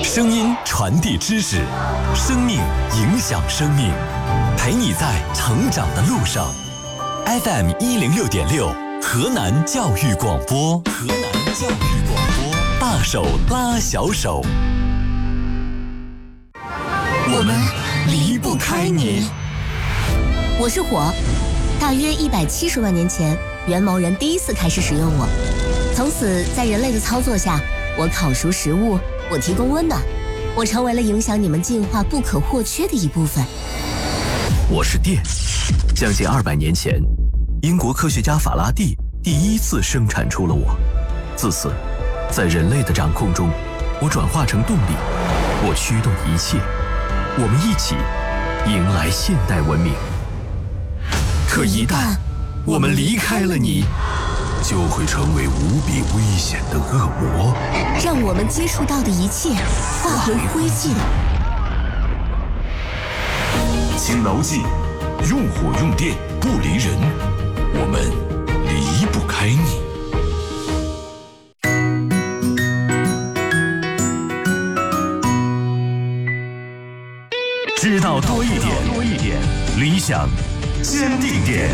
声音传递知识，生命影响生命，陪你在成长的路上。FM 106.6，河南教育广播，河南教育广播，大手拉小手，我们离不开你。 我是火，大约170万年前，元谋人第一次开始使用我，从此在人类的操作下，我烤熟食物，我提供温暖，我成为了影响你们进化不可或缺的一部分。 我是电，将近200年前，英国科学家法拉第第一次生产出了我。自此，在人类的掌控中，我转化成动力，我驱动一切，我们一起迎来现代文明。可一旦我们离开了你，就会成为无比危险的恶魔， 让我们接触到的一切化为灰烬。 请牢记，用火用电不离人，我们离不开你。知道多一点，理想坚定点。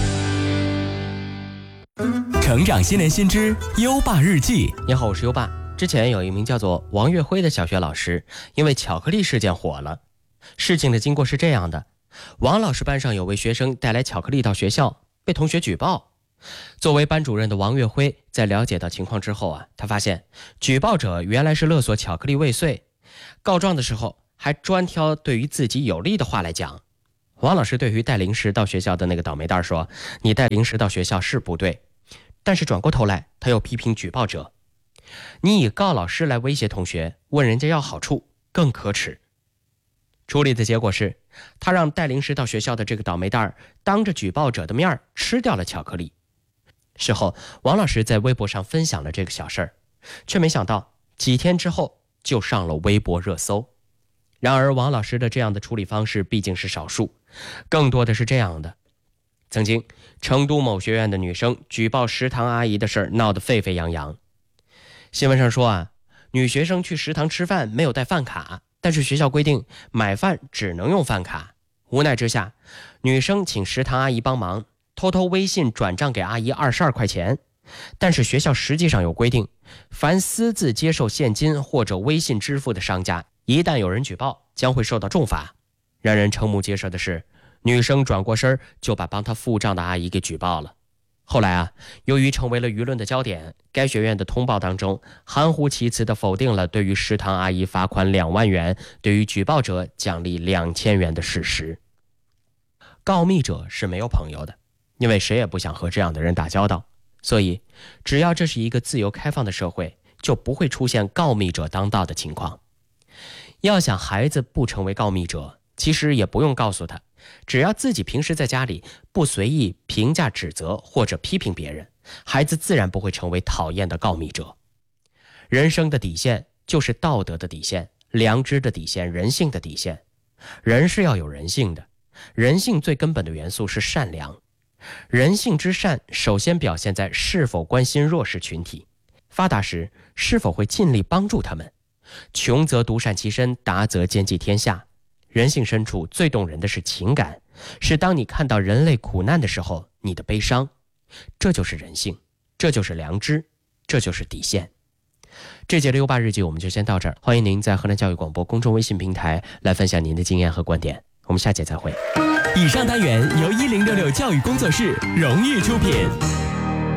成长新年新知优爸日记。 你好，我是优爸。之前有一名叫做王月辉的小学老师，因为巧克力事件火了。事情的经过是这样的：王老师班上有位学生带来巧克力到学校，被同学举报。作为班主任的王月辉在了解到情况之后他发现举报者原来是勒索巧克力未遂，告状的时候还专挑对于自己有利的话来讲。王老师对于带零食到学校的那个倒霉蛋说：“你带零食到学校是不对。”但是转过头来，他又批评举报者：“你以告老师来威胁同学，问人家要好处，更可耻。”处理的结果是，他让带零食到学校的这个倒霉蛋当着举报者的面吃掉了巧克力。事后，王老师在微博上分享了这个小事儿，却没想到几天之后就上了微博热搜。然而，王老师的这样的处理方式毕竟是少数，更多的是这样的。曾经，成都某学院的女生举报食堂阿姨的事儿闹得沸沸扬扬。新闻上说女学生去食堂吃饭没有带饭卡，但是学校规定买饭只能用饭卡。无奈之下，女生请食堂阿姨帮忙，偷偷微信转账给阿姨22块钱。但是学校实际上有规定，凡私自接受现金或者微信支付的商家，一旦有人举报，将会受到重罚。让人瞠目结舌的是，女生转过身就把帮她付账的阿姨给举报了。后来由于成为了舆论的焦点，该学院的通报当中含糊其辞地否定了对于食堂阿姨罚款2万元，对于举报者奖励2000元的事实。告密者是没有朋友的，因为谁也不想和这样的人打交道。所以，只要这是一个自由开放的社会，就不会出现告密者当道的情况。要想孩子不成为告密者，其实也不用告诉他，只要自己平时在家里不随意评价指责或者批评别人，孩子自然不会成为讨厌的告密者。人生的底线就是道德的底线、良知的底线、人性的底线。人是要有人性的，人性最根本的元素是善良。人性之善首先表现在是否关心弱势群体，发达时是否会尽力帮助他们，穷则独善其身，达则兼济天下。人性深处最动人的是情感，是当你看到人类苦难的时候，你的悲伤。这就是人性，这就是良知，这就是底线。这节的优爸日记我们就先到这儿，欢迎您在河南教育广播公众微信平台来分享您的经验和观点，我们下节再会。 以上单元由1066教育工作室荣誉出品。